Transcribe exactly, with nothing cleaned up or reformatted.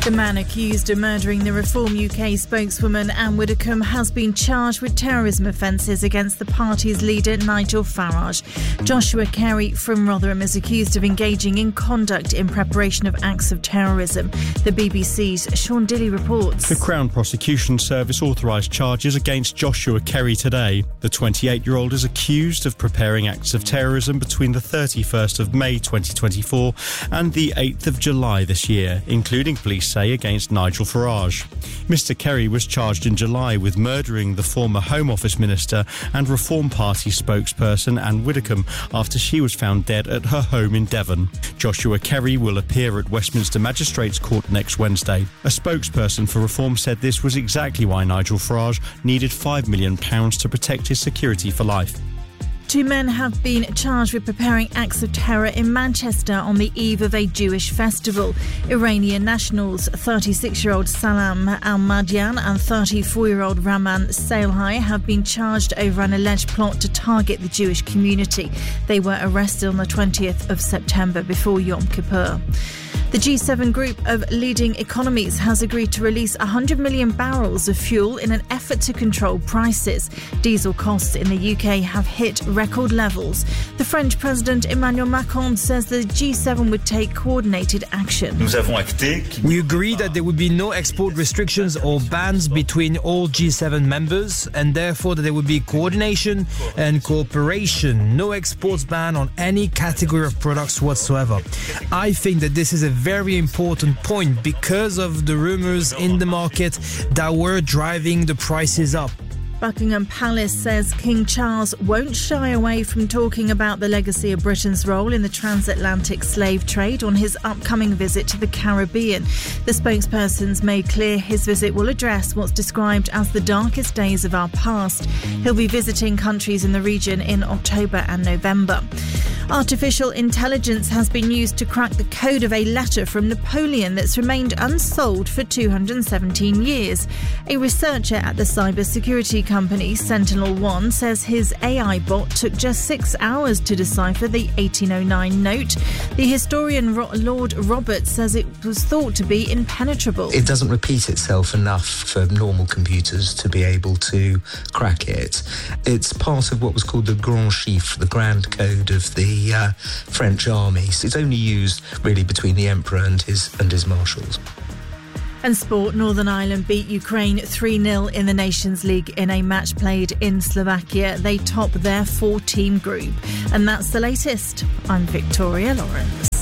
The man accused of murdering the Reform U K spokeswoman Anne Widdecombe has been charged with terrorism offences against the party's leader Nigel Farage. Joshua Carey from Rotherham is accused of engaging in conduct in preparation of acts of terrorism. The B B C's Sean Dilley reports. The Crown Prosecution Service authorised charges against Joshua Carey today. The twenty-eight-year-old is accused of preparing acts of terrorism between the thirty-first of May twenty twenty-four and the eighth of July this year, including police say against Nigel Farage. Mister Carey was charged in July with murdering the former Home Office Minister and Reform Party spokesperson Anne Widdecombe after she was found dead at her home in Devon. Joshua Carey will appear at Westminster Magistrates Court next Wednesday. A spokesperson for Reform said this was exactly why Nigel Farage needed five million pounds to protect his security for life. Two men have been charged with preparing acts of terror in Manchester on the eve of a Jewish festival. Iranian nationals thirty-six-year-old Salam Al-Madian and thirty-four-year-old Raman Salehai have been charged over an alleged plot to target the Jewish community. They were arrested on the twentieth of September before Yom Kippur. The G seven group of leading economies has agreed to release one hundred million barrels of fuel in an effort to control prices. Diesel costs in the U K have hit record levels. The French President Emmanuel Macron says the G seven would take coordinated action. We agreed that there would be no export restrictions or bans between all G seven members, and therefore that there would be coordination and cooperation. No exports ban on any category of products whatsoever. I think that this is a very important point because of the rumours in the market that were driving the prices up. Buckingham Palace says King Charles won't shy away from talking about the legacy of Britain's role in the transatlantic slave trade on his upcoming visit to the Caribbean. The spokesperson's made clear his visit will address what's described as the darkest days of our past. He'll be visiting countries in the region in October and November. Artificial intelligence has been used to crack the code of a letter from Napoleon that's remained unsolved for two hundred seventeen years. A researcher at the cybersecurity company Sentinel One says his A I bot took just six hours to decipher the eighteen oh nine note. The historian Lord Roberts says it was thought to be impenetrable. It doesn't repeat itself enough for normal computers to be able to crack it. It's part of what was called the Grand Chiffre, the grand code of the uh, French army. It's only used really between the Emperor and his and his marshals. And sport, Northern Ireland beat Ukraine three nil in the Nations League in a match played in Slovakia. They top their four-team group. And that's the latest. I'm Victoria Lawrence.